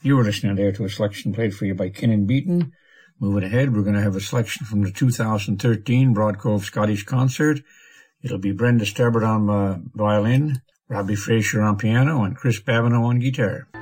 You were listening there to a selection played for you by Kinnan Beaton. Moving ahead, we're going to have a selection from the 2013 Broadcove Scottish Concert. It'll be Brenda Stebbart on violin, Robbie Fraser on piano, and Chris Babineau on guitar.